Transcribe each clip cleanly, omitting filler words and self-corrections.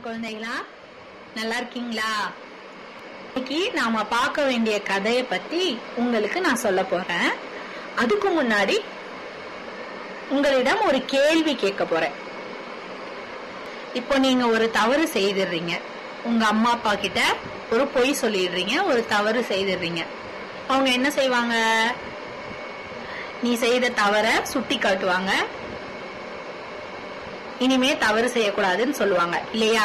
குழந்தைகளா, நல்லா இருக்கீங்களா? இன்னைக்கு நாம பார்க்க வேண்டிய கதையை பத்தி உங்களுக்கு நான் சொல்ல போறேன். அதுக்கு முன்னாடி உங்களிடம் ஒரு கேள்வி கேட்க போறேன். இப்போ நீங்க ஒரு தவறு செய்திடுறீங்க, உங்க அம்மா அப்பா கிட்ட ஒரு பொய் சொல்லிடுறீங்க, ஒரு தவறு செய்திடுறீங்க. அவங்க என்ன செய்வாங்க? நீ செய்த தவற சுட்டி காட்டுவாங்க, இனிமே தவறு செய்யக்கூடாதுன்னு சொல்லுவாங்க இல்லையா?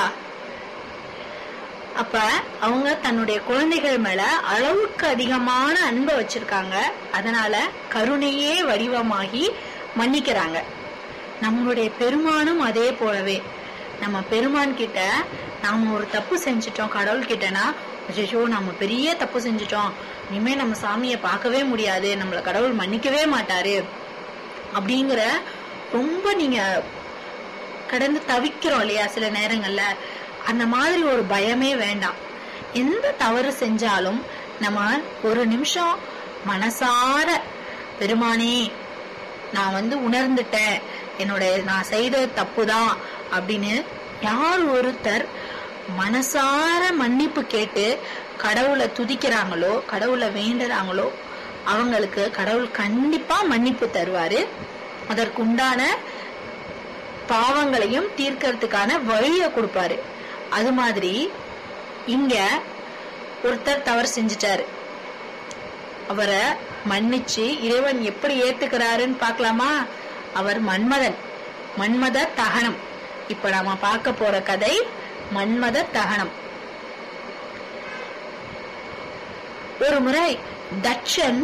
அப்ப அவங்க தன்னுடைய குழந்தைகள் மேல அளவுக்கு அதிகமான அன்பை வச்சிருக்காங்க. அதனால கருணையே வடிவமாகி மன்னிக்கிறாங்க. நம்மளுடைய பெருமானும் அதே போலவே, நம்ம பெருமான் கிட்ட நாம ஒரு தப்பு செஞ்சிட்டோம் கடவுள் கிட்டனா, ஐயோ நம்ம பெரிய தப்பு செஞ்சிட்டோம், இனிமே நம்ம சாமியை பார்க்கவே முடியாது, நம்மள கடவுள் மன்னிக்கவே மாட்டாரு அப்படிங்கிற ரொம்ப நீங்க கடந்து தவிக்கிறோம் இல்லையா சில நேரங்கள்ல. அந்த மாதிரி ஒரு பயமே வேண்டாம். எந்த தவறு செஞ்சாலும் நம்ம ஒரு நிமிஷம் மனசார, பெருமானே நான் உணர்ந்துட்டேன், நான் செய்த தப்புதான் அப்படின்னு யார் ஒருத்தர் மனசார மன்னிப்பு கேட்டு கடவுளை துதிக்கிறாங்களோ, கடவுளை வேண்டுறாங்களோ, அவங்களுக்கு கடவுள் கண்டிப்பா மன்னிப்பு தருவாரு. அதற்குண்டான பாவங்களையும் தீர்க்கறதுக்கான வழியை கொடுப்பாரு. அது மாதிரி இங்க ஒருத்தர் தவறு செஞ்சிட்டாரு, அவரை மன்னிச்சு இறைவன் எப்படி ஏத்துக்கிறாருன்னு பாக்கலாமா? அவர் மன்மத தகனம். இப்ப நாம பார்க்க போற கதை மன்மத தகனம். ஒரு முறை தட்சன்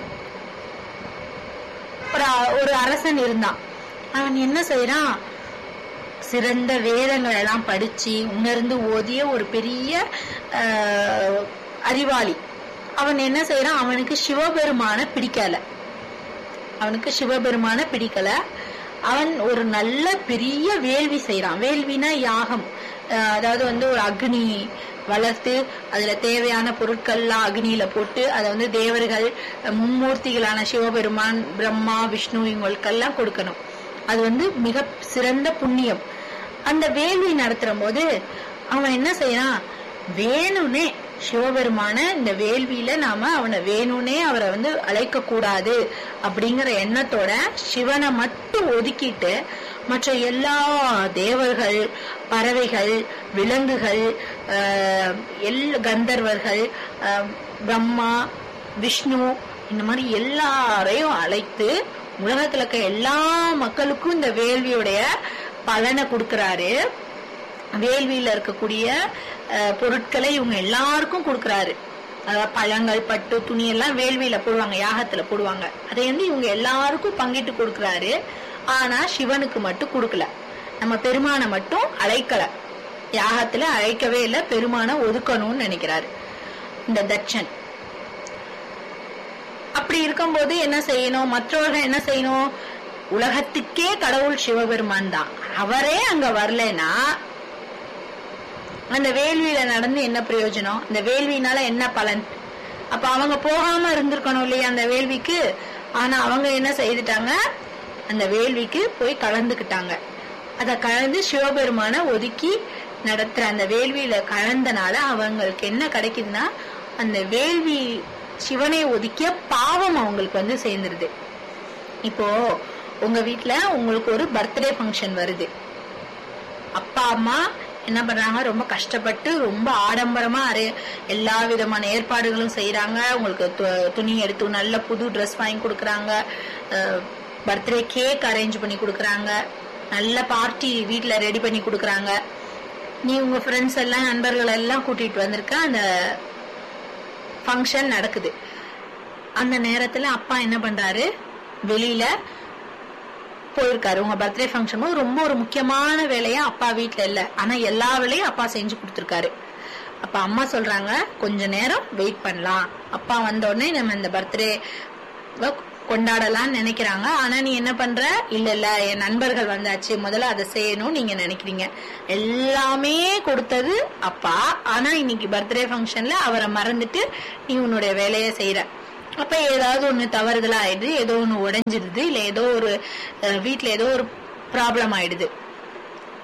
ஒரு அரசன் இருந்தான். அவன் என்ன செய்யறான்? சிறந்த வேதங்கள் எல்லாம் படிச்சு உணர்ந்து ஓதிய ஒரு பெரிய அறிவாளி. அவன் என்ன செய்யறான்? அவனுக்கு சிவபெருமான பிடிக்கல. அவன் ஒரு நல்ல பெரிய வேள்வி செய்யறான். வேள்வினா யாகம், அதாவது ஒரு அக்னி வளர்த்து அதுல தேவையான பொருட்கள்லாம் அக்னியில போட்டு அதை தேவர்கள் மும்மூர்த்திகளான சிவபெருமான், பிரம்மா, விஷ்ணு இவங்களுக்கெல்லாம் கொடுக்கணும். அது மிக சிறந்த புண்ணியம். அந்த வேள்வி நடத்துற போது அவன் என்ன செய்யறான்? வேணும்னே சிவபெருமான இந்த வேள்வியில நாம அவனை வேணும்னே அவரை அழைக்க கூடாது அப்படிங்கிற எண்ணத்தோட சிவனை மட்டும் ஒதுக்கிட்டு மற்ற எல்லா தேவர்கள், பறவைகள், விலங்குகள், கந்தர்வர்கள், பிரம்மா, விஷ்ணு இந்த மாதிரி எல்லாரையும் அழைத்து உலகத்துல இருக்க எல்லா மக்களுக்கும் இந்த வேள்வியுடைய பலனை கொடுக்கறாரு. வேள்வியில இருக்கக்கூடிய பொருட்களை இவங்க எல்லாருக்கும் கொடுக்கறாரு. அதாவது பழங்கள், பட்டு, துணி எல்லாம் வேள்வியில போடுவாங்க, யாகத்துல போடுவாங்க. அதை இவங்க எல்லாருக்கும் பங்கிட்டு கொடுக்கறாரு. ஆனா சிவனுக்கு மட்டும் கொடுக்கல, நம்ம பெருமானை மட்டும் அழைக்கல, யாகத்துல அழைக்கவே இல்லை. பெருமானை ஒதுக்கணும்னு நினைக்கிறாரு இந்த தட்சன். அப்படி இருக்கும்போது என்ன செய்யணும்? மற்றவர்கள் என்ன செய்யணும்? உலகத்துக்கே கடவுள் சிவபெருமான் தான், அவரே அங்க வரலன்னா அந்த வேள்வியில நடந்து என்ன பிரயோஜனம்? அந்த வேள்வினால என்ன பலன்? அப்ப அவங்க போகாம இருந்திருக்கணும் இல்லையா அந்த வேள்விக்கு. ஆனா அவங்க என்ன செய்துட்டாங்க? அந்த வேள்விக்கு போய் கலந்துக்கிட்டாங்க. அத கலந்து சிவபெருமான ஒதுக்கி நடத்துற அந்த வேள்வியில கலந்தனால அவங்களுக்கு என்ன கிடைக்குதுன்னா, அந்த வேள்வி சிவனை ஒதுக்கிய பாவம் அவங்களுக்கு சேர்ந்துருது. இப்போ உங்க வீட்டுல உங்களுக்கு ஒரு பர்த்டே ஃபங்க்ஷன் வருது. அப்பா அம்மா என்ன பண்றாங்க? ரொம்ப கஷ்டப்பட்டு ரொம்ப ஆடம்பரமா எல்லா விதமான ஏற்பாடுகளும் செய்யறாங்க. உங்களுக்கு துணி எடுத்து நல்ல புது ட்ரெஸ் வாங்கி கொடுக்கறாங்க, பர்த்டே கேக் அரேஞ்ச் பண்ணி கொடுக்கறாங்க, நல்ல பார்ட்டி வீட்டுல ரெடி பண்ணி கொடுக்கறாங்க. நீ உங்க ஃப்ரெண்ட்ஸ் எல்லாம், நண்பர்கள் எல்லாம் கூட்டிட்டு வந்திருக்க. அந்த ஃபங்க்ஷன் நடக்குது. அந்த நேரத்துல அப்பா என்ன பண்றாரு? வெளியில போயிருக்காரு. உங்க பர்த்டே ஃபங்க்ஷன் ரொம்ப ஒரு முக்கியமான வேலையா அப்பா வீட்டுல இல்ல, ஆனா எல்லா வேலையும் அப்பா செஞ்சு கொடுத்துருக்காரு. அப்ப அம்மா சொல்றாங்க, கொஞ்ச நேரம் வெயிட் பண்ணலாம், அப்பா வந்த உடனே நம்ம இந்த பர்த்டே கொண்டாடலாம்னு நினைக்கிறாங்க. ஆனா நீ என்ன பண்ற? இல்ல என் நண்பர்கள் வந்தாச்சு, முதல்ல அதை செய்யணும் நீங்க நினைக்கிறீங்க. எல்லாமே கொடுத்தது அப்பா, ஆனா இன்னைக்கு பர்த்டே ஃபங்க்ஷன்ல அவரை மறந்துட்டு நீ உன்னுடைய வேலையை செய்யற. அப்ப ஏதாவது ஒண்ணு தவறுதலா ஆயிடுது, ஏதோ ஒண்ணு உடைஞ்சிருது, இல்ல ஏதோ ஒரு வீட்டுல ஏதோ ஒரு ப்ராப்ளம் ஆயிடுது.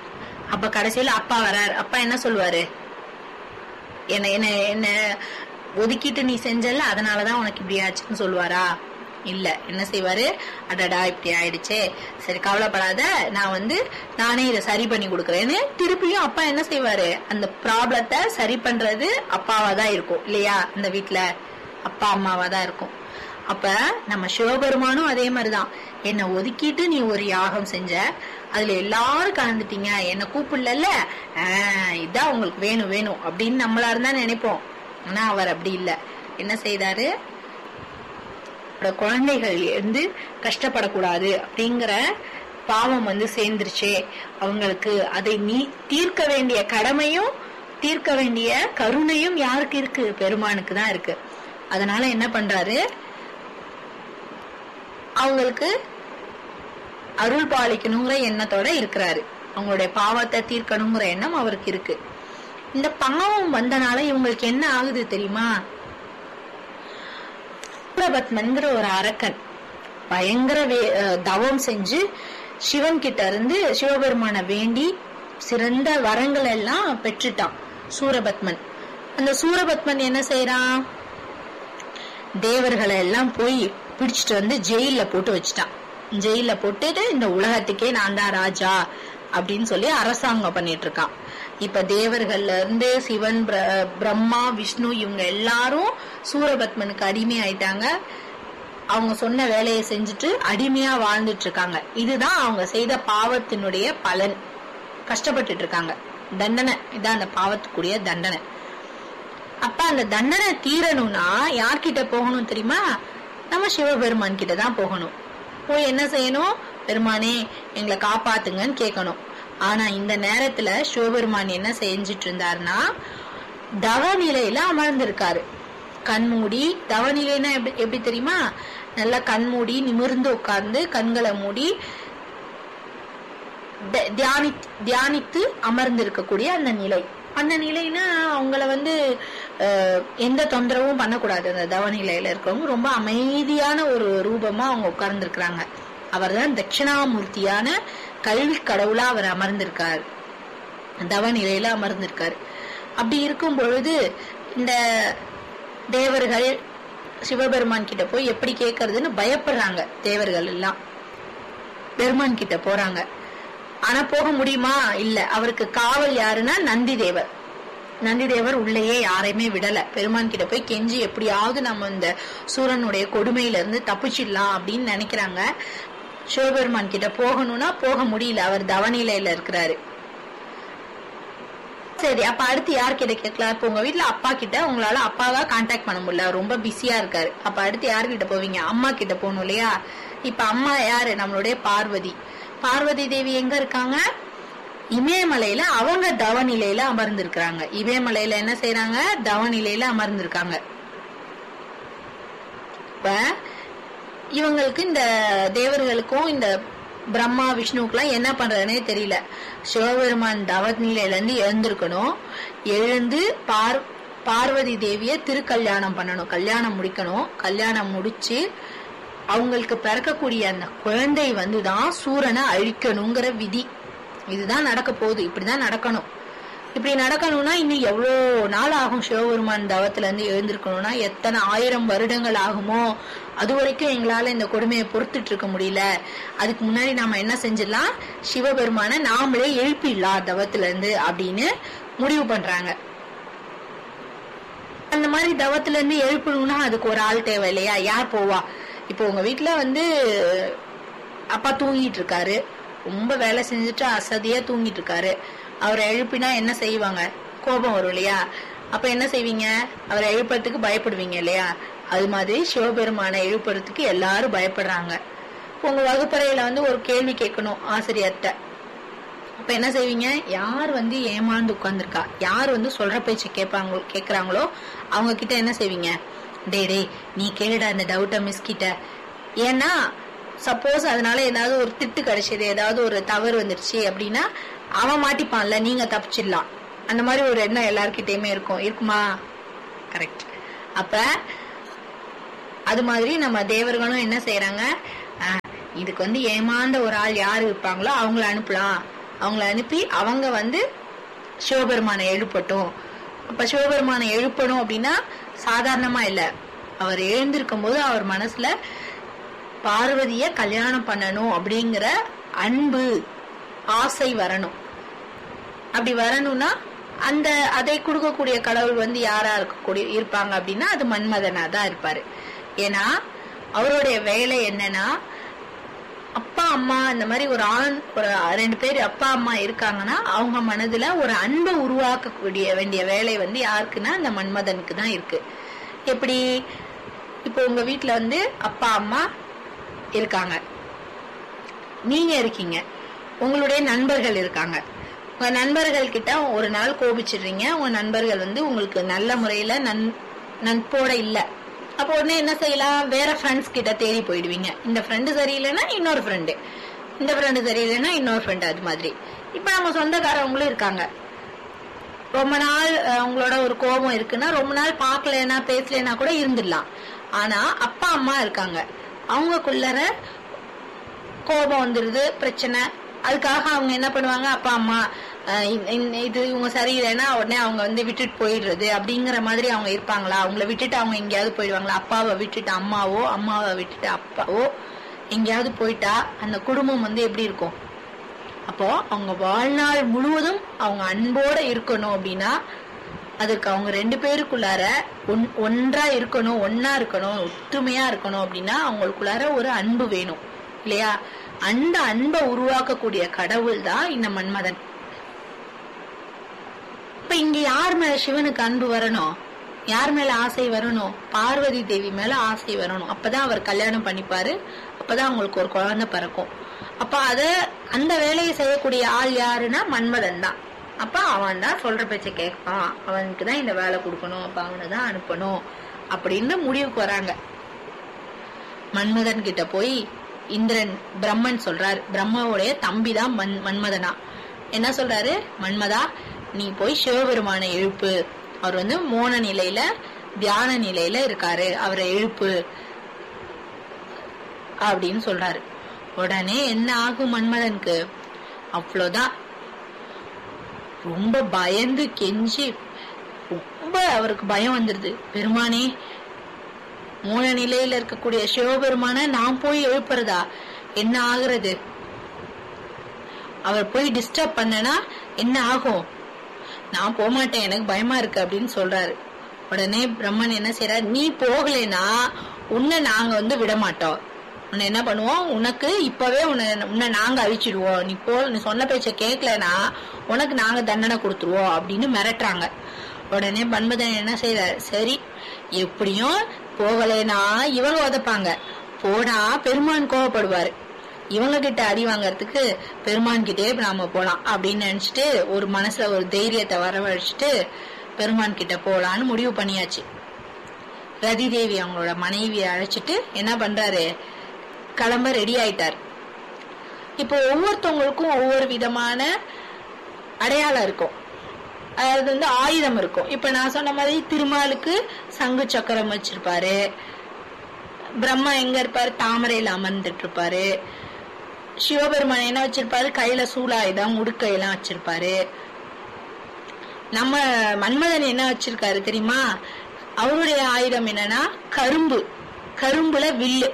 அப்ப கடைசியில அப்பா வரார். அப்பா என்ன சொல்லுவாரு? என்ன என்ன என்ன ஒதுக்கிட்டு நீ செஞ்சல, அதனாலதான் உனக்கு இப்படி ஆச்சுன்னு சொல்லுவாரா? இல்ல. என்ன செய்வாரு? அடடா இப்படி ஆயிடுச்சே, சரி கவலைப்படாத, நானே இதை சரி பண்ணி கொடுக்கறேன்னு திருப்பியும் அப்பா என்ன செய்வாரு? அந்த ப்ராப்ளத்தை சரி பண்றது அப்பாவா தான் இருக்கும் இல்லையா? இந்த வீட்டுல அப்பா அம்மாவா தான் இருக்கும். அப்ப நம்ம சிவபெருமானும் அதே மாதிரிதான். என்னை ஒதுக்கிட்டு நீ ஒரு யாகம் செஞ்ச, அதுல எல்லாரும் கலந்துட்டீங்க, என்ன கூப்பிடல, இதான் உங்களுக்கு வேணும் வேணும் அப்படின்னு நம்மளா இருந்தா நினைப்போம். ஆனா அவர் அப்படி இல்ல. என்ன செய்தாரு? குழந்தைகள் கஷ்டப்படக்கூடாது அப்படிங்கிற பாவம் சேர்ந்துருச்சே அவங்களுக்கு, அதை தீர்க்க வேண்டிய கடமையும் தீர்க்க வேண்டிய கருணையும் யாருக்கு இருக்கு? பெருமானுக்கு தான் இருக்கு. அதனால என்ன பண்றாரு? அவங்களுக்கு அருள் பாலிக்கணுங்கிற எண்ணத்தோட இருக்கிறாரு. அவங்களுடைய பாவத்தை தீர்க்கணுங்கிற எண்ணம் அவருக்கு இருக்கு. இந்த பாவம் வந்தனால இவங்களுக்கு என்ன ஆகுது தெரியுமா? சூரபத்மன்கிற ஒரு அரக்கன் பயங்கர தவம் செஞ்சு சிவன் கிட்ட இருந்து சிவபெருமான வேண்டி சிறந்த வரங்கள் எல்லாம் பெற்றுட்டான் சூரபத்மன். அந்த சூரபத்மன் என்ன செய்யறான்? தேவர்களை எல்லாம் போய் பிடிச்சிட்டு ஜெயில போட்டு வச்சுட்டான். ஜெயில போட்டுட்டு இந்த உலகத்துக்கே நான் தான் ராஜா அப்படின்னு சொல்லி அரசாங்கம் பண்ணிட்டு இருக்கான். இப்ப தேவர்கள்ல இருந்து சிவன், பிரம்மா, விஷ்ணு இவங்க எல்லாரும் சூரபத்மனுக்கு அடிமை ஆயிட்டாங்க. அவங்க சொன்ன வேலையை செஞ்சுட்டு அடிமையா வாழ்ந்துட்டு இருக்காங்க. இதுதான் அவங்க செய்த பாவத்தினுடைய பலன். கஷ்டப்பட்டு இருக்காங்க. தண்டனை இதான் அந்த பாவத்துக்குரிய தண்டனை. அப்ப அந்த தண்டனை தீரணும்னா யார்கிட்ட போகணும் தெரியுமா? நம்ம சிவபெருமான் கிட்ட தான் போகணும். போய் என்ன செய்யணும்? பெருமானே எங்களை காப்பாத்துங்கன்னு கேட்கணும். ஆனா இந்த நேரத்துல சிவபெருமான் என்ன செஞ்சிட்டு இருந்தாருன்னா, தவநிலையில அமர்ந்திருக்காரு. கண்மூடி. தவநிலைன்னா எப்படி தெரியுமா? நல்லா கண்மூடி நிமிர்ந்து உட்கார்ந்து கண்களை மூடி தியானித்து அமர்ந்து இருக்கக்கூடிய அந்த நிலை. அந்த நிலைன்னா அவங்கள எந்த தொந்தரவும் பண்ணக்கூடாது. அந்த தவநிலையில இருக்கவங்க ரொம்ப அமைதியான ஒரு ரூபமா அவங்க உட்கார்ந்து இருக்கிறாங்க. அவர் தான் தட்சிணாமூர்த்தியான கல்வி கடவுளா அவர் அமர்ந்திருக்காரு, தவநிலையில அமர்ந்திருக்காரு. அப்படி இருக்கும் பொழுது இந்த தேவர்கள் சிவபெருமான் கிட்ட போய் எப்படி கேட்கறதுன்னு பயப்படுறாங்க. தேவர்கள் எல்லாம் பெருமான் கிட்ட போறாங்க. ஆனா போக முடியுமா? இல்ல. அவருக்கு காவல் யாருன்னா நந்தி தேவர். நந்தி தேவர் உள்ளேயே யாரையுமே விடல. பெருமான் கிட்ட போய் கெஞ்சி எப்படியாவது நம்ம இந்த சூரனுடைய கொடுமையில இருந்து தப்பிச்சிடலாம் அப்படின்னு நினைக்கிறாங்க. சிவபெருமான் கிட்ட போகணும்னா போக முடியல, அவர் தவநிலையில இருக்கிறாரு. சரி, அப்ப அடுத்து யார்கிட்ட கேட்கலாம்? இப்ப உங்க வீட்டுல அப்பா கிட்ட உங்களால அப்பாவா கான்டாக்ட் பண்ண முடியல, ரொம்ப பிஸியா இருக்காரு. அப்ப அடுத்து யார்கிட்ட போவீங்க? அம்மா கிட்ட போகணும் இல்லையா? இப்ப அம்மா யாரு? நம்மளுடைய பார்வதி. பார்வதி தேவி எங்க இருக்காங்க? இமயமலையில அவங்க தவநிலையில அமர்ந்திருக்கிறாங்க. இமயமலையில என்ன செய்யறாங்க? தவநிலையில அமர்ந்திருக்காங்க. இப்ப இவங்களுக்கு இந்த தேவர்களுக்கும் இந்த பிரம்மா விஷ்ணுக்கெல்லாம் என்ன பண்றதுன்னே தெரியல. சிவபெருமான் தவநிலையில இருந்து எழுந்திருக்கணும். எழுந்து பார்வதி தேவிய திருக்கல்யாணம் பண்ணணும், கல்யாணம் முடிக்கணும். கல்யாணம் முடிச்சு அவங்களுக்கு பிறக்கக்கூடிய அந்த குழந்தை தான் சூரனை அழிக்கணுங்கிற விதி. இதுதான் நடக்க போகுது. இப்படிதான் நடக்கணும். இப்படி நடக்கணும்னா இன்னும் எவ்வளோ நாள் ஆகும்? சிவபெருமான் தவத்துல இருந்து எழுந்திருக்கணும்னா எத்தனை 1000 வருடங்கள் ஆகுமோ? அது வரைக்கும் எங்களால இந்த கொடுமையை பொறுத்துட்டு இருக்க முடியல. அதுக்கு முன்னாடி நாம என்ன செஞ்சிடலாம்? சிவபெருமான நாமளே எழுப்பிடலாம் தவத்துல இருந்து அப்படின்னு முடிவு பண்றாங்க. அந்த மாதிரி தவத்துல இருந்து எழுப்பணும்னா அதுக்கு ஒரு ஆள் தேவை இல்லையா? யார் போவா? இப்போ உங்க வீட்டுல அப்பா தூங்கிட்டு இருக்காரு, ரொம்ப வேலை செஞ்சுட்டு அசதியா தூங்கிட்டு இருக்காரு. அவரை எழுப்பினா என்ன செய்வாங்க? கோபம் வரும் இல்லையா? அப்ப என்ன செய்வீங்க? அவரை எழுப்புறதுக்கு பயப்படுவீங்க இல்லையா? அது மாதிரி சிவபெருமானை எழுப்புறதுக்கு எல்லாரும் பயப்படுறாங்க. உங்க வகுப்பறையில ஒரு கேள்வி கேட்கணும் ஆசிரியர்கிட்ட. அப்ப என்ன செய்வீங்க? யார் ஏமாந்து உட்கார்ந்துருக்கா, யார் சொல்ற பேச்சு கேக்குறாங்களோ அவங்க கிட்ட என்ன செய்வீங்க? டே நீ கேளுடா அந்த டவுட்ட மிஸ் கிட்ட. ஏன்னா சப்போஸ் அதனால ஏதாவது ஒரு திட்டு கிடைச்சது, ஏதாவது ஒரு தவறு வந்துருச்சு அப்படின்னா அவன் மாட்டிப்பான்ல, நீங்க தப்பிச்சிடலாம். அந்த மாதிரி ஒரு எண்ணம் எல்லார்கிட்டயுமே இருக்குமா? கரெக்ட். அப்ப அது மாதிரி நம்ம தேவர்களும் என்ன செய்யறாங்க? இதுக்கு ஏமாந்த ஒரு ஆள் யாரு இருப்பாங்களோ அவங்கள அனுப்பலாம் அவங்கள அனுப்பி அவங்க சிவபெருமானை எழுப்பட்டும். அப்ப சிவபெருமானை எழுப்பணும் அப்படின்னா சாதாரணமா இல்ல, அவர் எழுந்திருக்கும் போது அவர் மனசுல பார்வதிய கல்யாணம் பண்ணணும் அப்படிங்கிற அன்பு ஆசை வரணும். அப்படி வரணும்னா அதை கொடுக்கக்கூடிய கடவுள் யாரா இருப்பாங்க அப்படின்னா அது மன்மதனா தான் இருப்பாரு. ஏன்னா அவருடைய வேலை என்னன்னா, அப்பா அம்மா இந்த மாதிரி ஒரு 2 பேர் அப்பா அம்மா இருக்காங்கன்னா அவங்க மனதுல ஒரு அன்பை உருவாக்க வேண்டிய வேலை யாருக்குன்னா அந்த மன்மதனுக்கு தான் இருக்கு. எப்படி, இப்போ உங்க வீட்டுல அப்பா அம்மா இருக்காங்க, நீங்க இருக்கீங்க, உங்களுடைய நண்பர்கள் இருக்காங்க. உங்க நண்பர்கள் கிட்ட ஒரு நாள் கோபிச்சிடுறீங்க, உங்க நண்பர்கள் உங்களுக்கு நல்ல முறையில நட்போட இல்ல. அப்போ உடனே என்ன செய்யலாம், வேற ஃப்ரெண்ட்ஸ் கிட்ட தேடி போயிடுவீங்க. இந்த ஃப்ரெண்டு சரியில்லைன்னா இன்னொரு ஃப்ரெண்டு, இந்த ஃப்ரெண்டு சரியில்லைன்னா இன்னொரு ஃப்ரெண்டு. அது மாதிரி இப்ப நம்ம சொந்தக்காரவங்களும் இருக்காங்க. ரொம்ப நாள் உங்களோட ஒரு கோபம் இருக்குன்னா ரொம்ப நாள் பாக்கலன்னா பேசலன்னா கூட இருந்துடலாம். ஆனா அப்பா அம்மா இருக்காங்க, அவங்களுக்குள்ளர கோபம் வந்துருது, பிரச்சனை. அதுக்காக அவங்க என்ன பண்ணுவாங்க, அப்பா அம்மா இது இவங்க சரியில்லைன்னா உடனே அவங்க விட்டுட்டு போயிடுறது அப்படிங்கிற மாதிரி அவங்க இருப்பாங்களா? அவங்கள விட்டுட்டு அவங்க எங்கேயாவது போயிடுவாங்களா? அப்பாவை விட்டுட்டு அம்மாவோ, அம்மாவை விட்டுட்டு அப்பாவோ எங்கேயாவது போயிட்டா அந்த குடும்பம் எப்படி இருக்கும்? அப்போ அவங்க வாழ்நாள் முழுவதும் அவங்க அன்போட இருக்கணும் அப்படின்னா அதுக்கு அவங்க 2 பேருக்குள்ளார ஒன்றா இருக்கணும், ஒன்னா இருக்கணும், ஒற்றுமையா இருக்கணும் அப்படின்னா அவங்களுக்குள்ளார ஒரு அன்பு வேணும் இல்லையா? அந்த அன்பை உருவாக்கக்கூடிய கடவுள் தான் இந்த மன்மதன். இப்ப இங்க யார் மேல சிவனுக்கு அன்பு வரணும், யார் மேல ஆசை வரணும்? பார்வதி தேவி மேல ஆசை வரணும். அப்பதான் அவர் கல்யாணம் பண்ணிப்பாரு, அப்பதான் அவங்களுக்கு ஒரு குழந்தை பிறக்கும். அப்ப அந்த வேலையை செய்யக்கூடிய ஆள் யாருன்னா மன்மதன் தான். அப்ப அவன் தான் சொல்ற பேச்ச கேட்பான், அவனுக்கு தான் இந்த வேலை கொடுக்கணும், அப்ப அவனை தான் அனுப்பணும் அப்படின்னு முடிவுக்கு வராங்க. மன்மதன் கிட்ட போய் இந்திரன் பிரம்மன் சொல்றாரு, பிரம்மாவுடைய தம்பி தான் மன்மதனா. என்ன சொல்றாரு, மன்மதா நீ போய் சிவபெருமானை எழுப்பு, அவர் மோன நிலையில தியான நிலையில இருக்காரு, அவரை எழுப்பு அப்படின்னு சொல்றாரு. உடனே என்ன ஆகும் மன்மதனுக்கு, அவ்வளவுதான், ரொம்ப பயந்து கெஞ்சி ரொம்ப அவருக்கு பயம் வந்துருது. பெருமானே, மூல நிலையில இருக்கக்கூடிய சிவபெருமான நான் போய் எழுப்புறதா, என்ன ஆகுறது? அவர் போய் டிஸ்டர்ப் பண்ணனா என்ன ஆகும்? நான் போகமாட்டேன், எனக்கு பயமா இருக்கு அப்படின்னு சொல்றாரு. உடனே பிரம்மன் என்ன செய்யறாரு, நீ போகலைன்னா உன்னை நாங்க விட மாட்டோம், உன்னை என்ன பண்ணுவோம், உனக்கு இப்பவே உன்னை நாங்க அழிச்சிடுவோம், நீ சொன்ன பேச்ச கேட்கலன்னா உனக்கு நாங்க தண்டனை கொடுத்துருவோம் அப்படின்னு மிரட்டுறாங்க. உடனே மன்மதன் என்ன செய்யறாரு, சரி எப்படியும் போகலைன்னா இவங்க உதப்பாங்க, போனா பெருமான் கோவப்படுவாரு, இவங்க கிட்ட அடி வாங்கறதுக்கு பெருமான் கிட்டே நாம போலாம் அப்படின்னு நினைச்சிட்டு ஒரு மனசுல ஒரு தைரியத்தை வரவழைச்சிட்டு பெருமான் கிட்ட போலான்னு முடிவு பண்ணியாச்சு. ரதி தேவி அவங்களோட மனைவியை அழைச்சிட்டு என்ன பண்றாரு, கிளம்ப ரெடி ஆயிட்டார். இப்போ ஒவ்வொருத்தவங்களுக்கும் ஒவ்வொரு விதமான அடையாளம் இருக்கும், அதாவது ஆயுதம் இருக்கும். இப்ப நான் சொன்ன மாதிரி திருமாலுக்கு சங்கு சக்கரம் வச்சிருப்பாரு, பிரம்மா எங்க இருப்பாரு, தாமரையில அமர்ந்துட்டு இருப்பாரு. சிவபெருமான் என்ன வச்சிருப்பாரு, கையில சூலாயுதம் உடுக்கையெல்லாம் வச்சிருப்பாரு. நம்ம மன்மதன் என்ன வச்சிருக்காரு தெரியுமா, அவருடைய ஆயுதம் என்னன்னா கரும்புல வில்லு.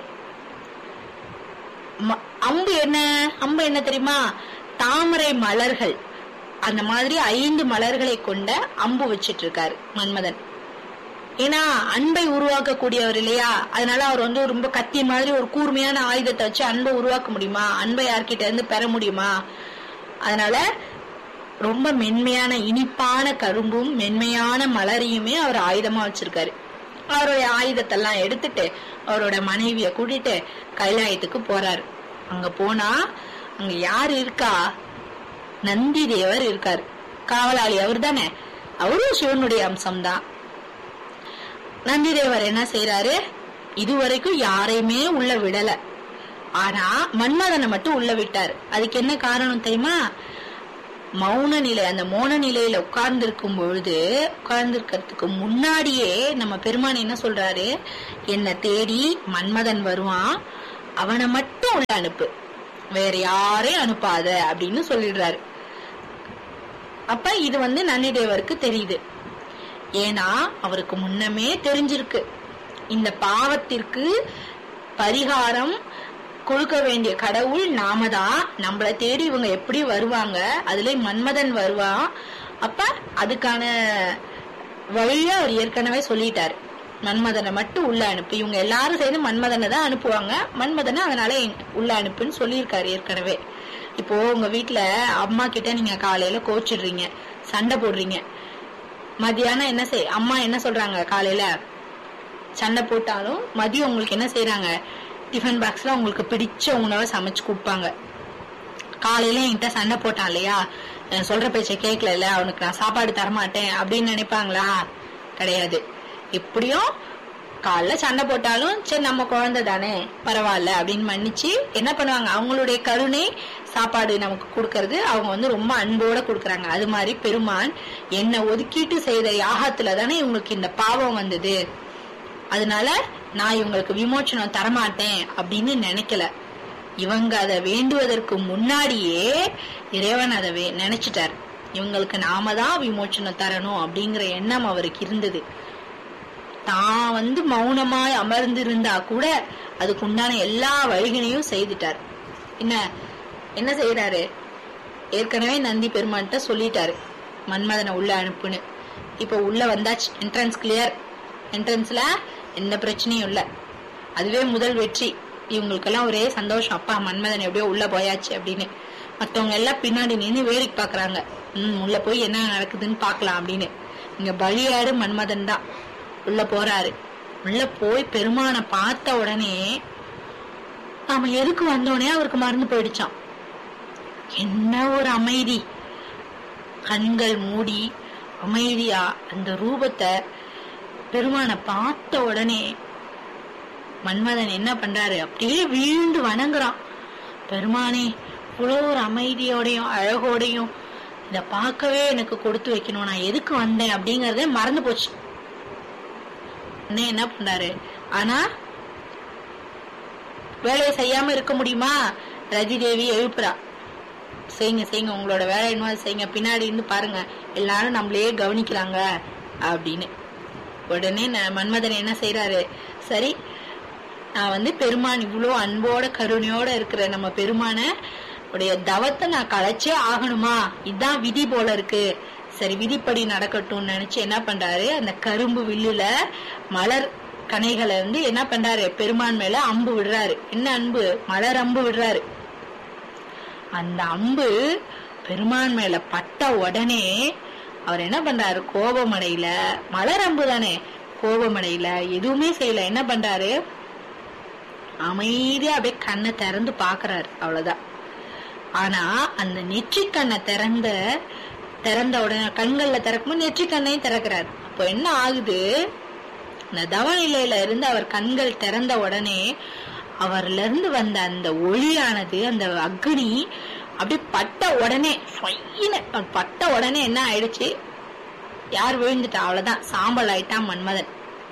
அம்பு என்ன தெரியுமா, தாமரை மலர்கள், அந்த மாதிரி 5 மலர்களை கொண்ட அம்பு வச்சிட்டு இருக்காரு மன்மதன். ஏன்னா அன்பை உருவாக்கக்கூடியவர் இல்லையா, அதனால அவர் ரொம்ப கத்தி மாதிரி ஒரு கூர்மையான ஆயுதத்தை வச்சு அன்பை உருவாக்க முடியுமா, அன்பை யார்கிட்ட இருந்து பெற முடியுமா? அதனால ரொம்ப மென்மையான இனிப்பான கரும்பும் மென்மையான மலரையுமே அவர் ஆயுதமா வச்சிருக்காரு. அவருடைய ஆயுதத்தெல்லாம் எடுத்துட்டு அவரோட மனைவிய கூட்டிட்டு கைலாயத்துக்கு போறாரு. அங்க போனா அங்க யாரு இருக்கா, நந்தி தேவர் இருக்காரு, காவலாளி அவர் தானே, அவரும் சிவனுடைய அம்சம்தான். நந்தி தேவர் என்ன செய்யறாரு, இதுவரைக்கும் யாரையுமே உள்ள விடல, ஆனா மன்மதனை மட்டும் உள்ள விட்டாரு. அதுக்கு என்ன காரணம் தெரியுமா, மௌன நிலை, அந்த மௌன நிலையில உட்கார்ந்துருக்கிறதுக்கு முன்னாடியே நம்ம பெருமான் என்ன சொல்றாரு, என்ன தேடி மன்மதன் வருவான், அவனை மட்டும் உள்ள அனுப்பு, வேற யாரையும் அனுப்பாத அப்படின்னு சொல்லிடுறாரு. அப்ப இது நந்திதேவருக்கு தெரியுது. ஏன்னா அவருக்கு முன்னமே தெரிஞ்சிருக்கு இந்த பாவத்திற்கு பரிகாரம் கொடுக்க வேண்டிய கடவுள் நாம தான். நம்மள தேடி இவங்க எப்படி வருவாங்க, அதுல மன்மதன் வருவான். அப்ப அதுக்கான வழிய அவர் ஏற்கனவே சொல்லிட்டாரு. மன்மதனை மட்டும் உள்ள அனுப்பு, இவங்க எல்லாரும் சேர்ந்து மன்மதனை தான் அனுப்புவாங்க, மன்மதனை அதனால உள்ள அனுப்புன்னு சொல்லியிருக்காரு ஏற்கனவே. இப்போ உங்க வீட்டுல அம்மா கிட்ட நீங்க காலையில கோச்சிடுறீங்க, சண்டை போடுறீங்க. மதியானம் என்ன அம்மா என்ன சொல்றாங்க, காலையில சண்டை போட்டாலும் மதியம் உங்களுக்கு என்ன செய்யறாங்க, டிஃபன் பாக்ஸ்ல உங்களுக்கு பிடிச்ச உணவை சமைச்சு கொடுப்பாங்க. காலையில என்கிட்ட சண்டை போட்டான் இல்லையா, சொல்ற பேச்ச கேட்கல, அவனுக்கு நான் சாப்பாடு தரமாட்டேன் அப்படின்னு நினைப்பாங்களா? கிடையாது. எப்படியும் காலைல சண்டை போட்டாலும் சரி நம்ம குழந்தை தானே பரவாயில்ல அப்படின்னு மன்னிச்சு என்ன பண்ணுவாங்க, அவங்களுடைய கருணை சாப்பாடு நமக்கு கொடுக்கறது அவங்க ரொம்ப அன்போட கொடுக்கறாங்க. அது மாதிரி பெருமான் என்னை ஒதுக்கிட்டு செய்த யாகத்துல தானே இவங்களுக்கு இந்த பாவம் வந்தது, அதனால நான் இவங்களுக்கு விமோச்சனம் தரமாட்டேன் அப்படின்னு நினைக்கல. இவங்க அதை வேண்டுவதற்கு முன்னாடியே இறைவன் அதை நினைச்சிட்டார். இவங்களுக்கு நாம தான் விமோச்சனம் தரணும் அப்படிங்கிற எண்ணம் அவருக்கு இருந்தது. தான் மௌனமாய் அமர்ந்திருந்தா கூட அதுக்கு உண்டான எல்லா வழிகளையும் செய்துட்டார். என்ன செய்யறாரு, ஏற்கனவே நந்தி பெருமான்கிட்ட சொல்லிட்டாரு மன்மதனை உள்ள அனுப்புன்னு. இப்ப உள்ள வந்தாச்சு, என்ட்ரன்ஸ் கிளியர், என்ட்ரன்ஸ்ல எந்த பிரச்சனையும் இல்ல. அதுவே முதல் வெற்றி. இவங்களுக்கெல்லாம் ஒரே சந்தோஷம், அப்பா மன்மதன் எப்படியோ உள்ள போயாச்சு அப்படின்னு. மத்தவங்க எல்லாம் பின்னாடி நின்று வேடிக்கை பாக்குறாங்க, உள்ள போய் என்ன நடக்குதுன்னு பாக்கலாம் அப்படின்னு. இங்க பலியாடு மன்மதன் தான் உள்ள போறாரு. உள்ள போய் பெருமானை பார்த்த உடனே நாம எதுக்கு வந்தோடனே அவருக்கு மறந்து போயிடுச்சான். என்ன ஒரு அமைதி, கண்கள் மூடி அமைதியா அந்த ரூபத்தை பெருமானை பார்த்த உடனே மன்மதன் என்ன பண்றாரு, அப்படியே வீழ்ந்து வணங்குறான். பெருமானே, இவ்வளோ ஒரு அமைதியோடையும் அழகோடையும் இத பார்க்கவே எனக்கு கொடுத்து வைக்கணும், நான் எதுக்கு வந்தேன் அப்படிங்கறதே மறந்து போச்சு. என்ன பண்றாரு, ஆனா வேலையை செய்யாம இருக்க முடியுமா? ரதி தேவி எழுப்புறா, செய்யுங்க செய்யுங்க, உங்களோட வேலை என்ன செய்யுங்க, பின்னாடி இருந்து பாருங்க, எல்லாரும் நம்மளையே கவனிக்கிறாங்க அப்படின்னு. உடனே மன்மதன் என்ன செய்யறாரு, சரி நான் பெருமான் இவ்வளோ அன்போட கருணையோட இருக்கிற நம்ம பெருமான உடைய தவத்தை நான் கலைச்சே ஆகணுமா, இதுதான் விதி போல இருக்கு, சரி விதிப்படி நடக்கட்டும்னு நினைச்சு என்ன பண்றாரு, அந்த கரும்பு வில்லுல மலர் கனைகளை என்ன பண்றாரு, பெருமான் மேல அம்பு விடுறாரு. என்ன அம்பு, மலர் அம்பு விடுறாரு. அந்த அம்பு பெருமான் மேல பட்ட உடனே அவர் என்ன பண்றாரு, கோபமடையில, மலர் அம்பு தானே, கோபமடையில, எதுவுமே செய்யல. என்ன பண்றாரு, அமைதியா அப்படியே கண்ணை திறந்து பாக்குறாரு, அவ்வளவுதான். ஆனா அந்த நெற்றி கண்ணை திறந்த உடனே, கண்கள்ல திறக்கும்போது நெற்றி கண்ணையும் திறக்கிறாரு. அப்போ என்ன ஆகுது, அந்த தவ நிலையில இருந்து அவர் கண்கள் திறந்த உடனே அவர்ல இருந்து வந்த அந்த ஒளியானது, அந்த அக்னி அப்படி பட்ட உடனே பட்ட உடனே என்ன ஆயிடுச்சு, யார் விழுந்துட்டா, அவ்வளவுதான், சாம்பல் ஆயிட்டான் மன்மதன்.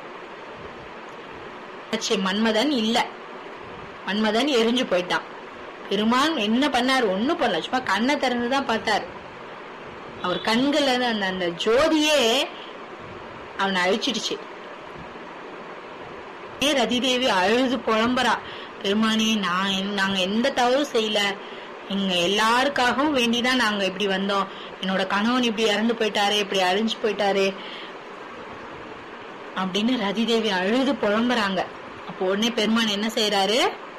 மன்மதன் இல்ல, மன்மதன் எரிஞ்சு போயிட்டான். பெருமான் என்ன பண்ணாரு, ஒண்ணும் பண்ணல, சும்மா கண்ணை திறந்துதான் பார்த்தாரு. அவர் கண்கள் அந்த ஜோதியே அவனை அழிச்சிடுச்சு. ரதி தேவி அழுது புலம்புறா, பெருமானே நாங்க எந்த தவறும் செய்யல, எங்க எல்லாருக்காகவும் வேண்டிதான் நாங்க இப்படி வந்தோம், என்னோட கணவன் இப்படி இறந்து போயிட்டாரு, இப்படி அழிஞ்சு போயிட்டாரு அப்படின்னு ரதி தேவி அழுது புலம்புறாங்க. அப்போ உடனே பெருமான் என்ன செய்யறாரு,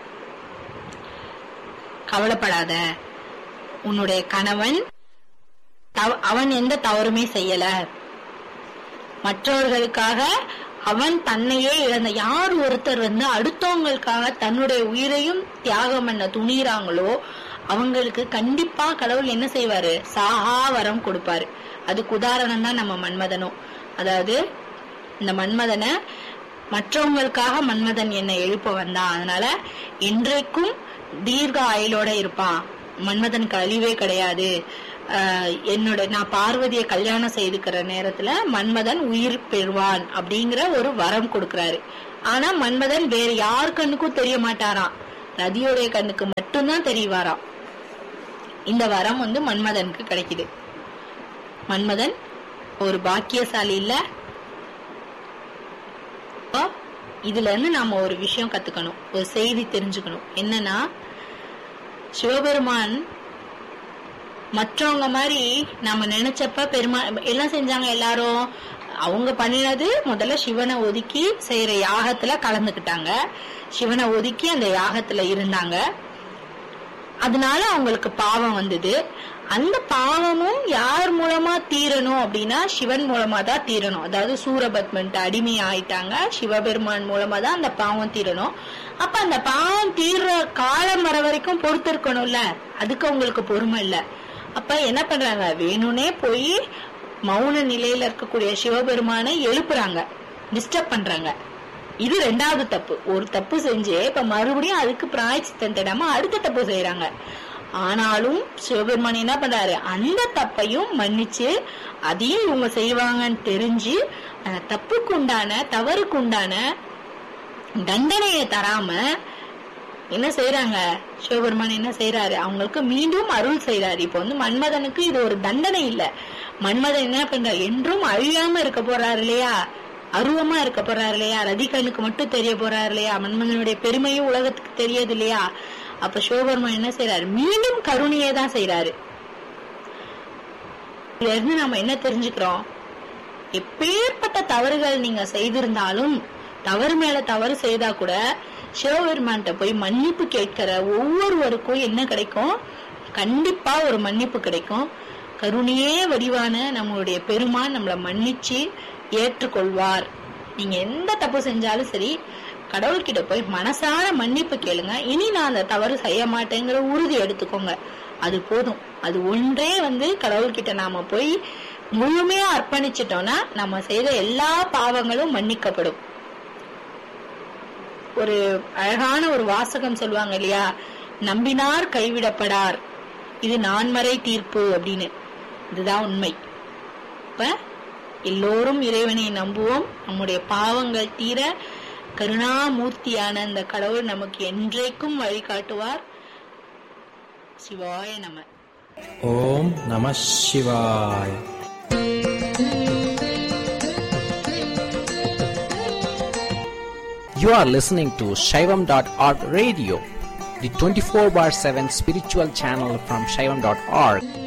கவலைப்படாத, உன்னுடைய கணவன் அவன் எந்த தவறுமே செய்யல, மற்றவர்களுக்காக அவன் தன்னையே இழந்த, யார் ஒருத்தர் அடுத்தவங்களுக்காக தன்னுடைய உயிரையும் தியாகம் பண்ண துணிறாங்களோ அவங்களுக்கு கண்டிப்பா கடவுள் என்ன செய்வாரு, சாகா வரம் கொடுப்பாரு. அதுக்கு உதாரணம் தான் நம்ம மன்மதனும். அதாவது இந்த மன்மதனை மற்றவங்களுக்காக மன்மதன் என்னை எழுப்ப வந்தான், அதனால என்றைக்கும் தீர்க்க ஆயுளோட இருப்பான், மன்மதனுக்கு அழிவே கிடையாது. நான் பார்வதியை கல்யாணம் செய்துக்கிற நேரத்துல மன்மதன் உயிர் பெறுவான் அப்படிங்கிற ஒரு வரம் கொடுக்கிறாரு. ஆனா மன்மதன் வேற யார் கண்ணுக்கும் தெரிய மாட்டாராம், ரதியோடைய கண்ணுக்கு மட்டும்தான் தெரியவாராம். இந்த வரம் மன்மதனுக்கு கிடைக்குது. மன்மதன் ஒரு பாக்கியசாலி இல்ல? இதுல இருந்து நாம ஒரு விஷயம் கத்துக்கணும், ஒரு செய்தி தெரிஞ்சுக்கணும். என்னன்னா, சிவபெருமான் மற்றவங்க மாதிரி நம்ம நினைச்சப்ப எல்லாம் செஞ்சாங்க. எல்லாரும் அவங்க பண்ணினது முதல்ல சிவனை ஒதுக்கி செய்யற யாகத்துல கலந்துக்கிட்டாங்க, சிவனை ஒதுக்கி அந்த யாகத்துல இருந்தாங்க. அதனால அவங்களுக்கு பாவம் வந்தது. அந்த பாவமும் யார் மூலமா தீரணும் அப்படின்னா சிவன் மூலமா தான் தீரணும். அதாவது சூரபத்மன்ட்டு அடிமை ஆயிட்டாங்க, சிவபெருமான் மூலமா தான் அந்த பாவம் தீரணும். அப்ப அந்த பாவம் தீர்ற காலம் வர வரைக்கும் பொறுத்து இருக்கணும்ல, அதுக்கு அவங்களுக்கு பொறுமை இல்ல. அப்ப என்ன பண்றாங்க, வேணும்னே போய் மௌன நிலையில இருக்கக்கூடிய சிவபெருமானை எழுப்புறாங்க, டிஸ்டர்ப் பண்றாங்க. இது ரெண்டாவது தப்பு. ஒரு தப்பு செஞ்சு இப்ப மறுபடியும் அதுக்கு பிராயச்சித்தம் தேடாம அடுத்த தப்பு செய்யறாங்க. ஆனாலும் சிவபெருமான் என்ன பண்றாரு, அந்த தப்பையும் மன்னிச்சு அதையும் இவங்க செய்வாங்கன்னு தெரிஞ்சு தப்புக்கு உண்டான தவறுக்கு உண்டான தண்டனையை தராம என்ன செய்யறாங்க, சிவபெருமான் என்ன செய்யறாரு, அவங்களுக்கு மீண்டும் அருள் செய்யறாரு. இப்ப மன்மதனுக்கு இது ஒரு தண்டனை இல்ல. மன்மதன் என்ன பண்றாரு, என்றும் அழியாம இருக்க போறாரு இல்லையா, அருவமா இருக்க போறாரு இல்லையா, ரதிகனுக்கு மட்டும் தெரிய போறாரு இல்லையா, மன்மதனுடைய பெருமையும் உலகத்துக்கு தெரியாது இல்லையா. அப்ப சிவபெருமான் என்ன செய்யறாரு, மீண்டும் கருணையே தான் செய்யறாரு. இதுல இருந்து நாம என்ன தெரிஞ்சுக்கிறோம், எப்பேற்பட்ட தவறுகள் நீங்க செய்திருந்தாலும், தவறு மேல தவறு செய்தா கூட சிவபெருமான்கிட்ட போய் மன்னிப்பு கேட்கிற ஒவ்வொருவருக்கும் என்ன கிடைக்கும், கண்டிப்பா ஒரு மன்னிப்பு கிடைக்கும். கருணையே வடிவான நம்மளுடைய பெருமான் நம்மளை மன்னிச்சு ஏற்றுக்கொள்வார். நீங்க எந்த தப்பு செஞ்சாலும் சரி, கடவுள்கிட்ட போய் மனசார மன்னிப்பு கேளுங்க. இனி நான் அந்த தவறு செய்ய மாட்டேங்கிற உறுதி எடுத்துக்கோங்க, அது போதும். அது ஒன்றே கடவுள்கிட்ட நாம போய் முழுமையா அர்ப்பணிச்சிட்டோம்னா நம்ம செய்த எல்லா பாவங்களும் மன்னிக்கப்படும். ஒரு அழகான ஒரு வாசகம் சொல்லுவாங்க இல்லையா, நம்பினார் கைவிடப்படார், இது நான்மறை தீர்ப்பு அப்படின்னு. இதுதான் உண்மை. இப்ப எல்லோரும் இறைவனை நம்புவோம். நம்முடைய பாவங்கள் தீர கருணாமூர்த்தியான அந்த கடவுள் நமக்கு என்றைக்கும் வழிகாட்டுவார். சிவாய நம. ஓம் நம சிவாய. You are listening to Shaivam.org radio, the 24/7 spiritual channel from Shaivam.org.